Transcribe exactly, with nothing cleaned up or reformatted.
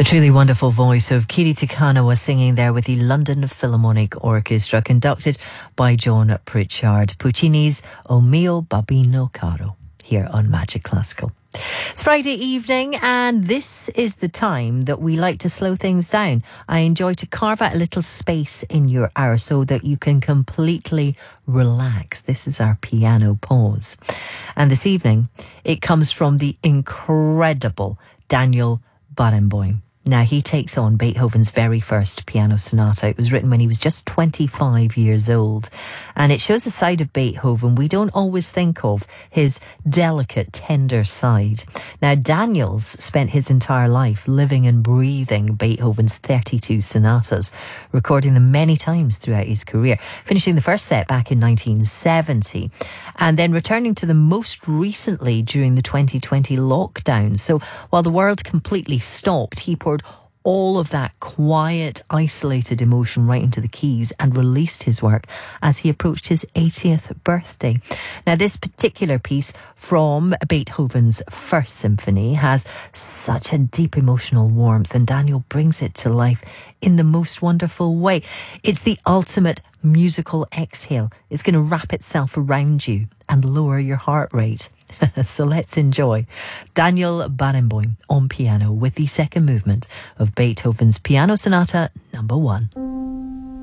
The truly wonderful voice of Kiri Te Kanawa singing there with the London Philharmonic Orchestra, conducted by John Pritchard. Puccini's O mio babbino caro, here on Magic Classical. It's Friday evening, and this is the time that we like to slow things down. I enjoy to carve out a little space in your hour so that you can completely relax. This is our piano pause. And this evening, it comes from the incredible Daniel Barenboim. Now, he takes on Beethoven's very first piano sonata. It was written when he was just twenty-five years old. And it shows a side of Beethoven we don't always think of, his delicate, tender side. Now, Daniel's spent his entire life living and breathing Beethoven's thirty-two sonatas, recording them many times throughout his career, finishing the first set back in nineteen seventy, and then returning to them most recently during the twenty twenty lockdown. So while the world completely stopped, he poured all of that quiet, isolated emotion right into the keys and released his work as he approached his eightieth birthday. Now, this particular piece from Beethoven's First Symphony has such a deep emotional warmth, and Daniel brings it to life in the most wonderful way. It's the ultimate musical exhale. It's going to wrap itself around you and lower your heart rate. So let's enjoy Daniel Barenboim on piano with the second movement of Beethoven's Piano Sonata number one.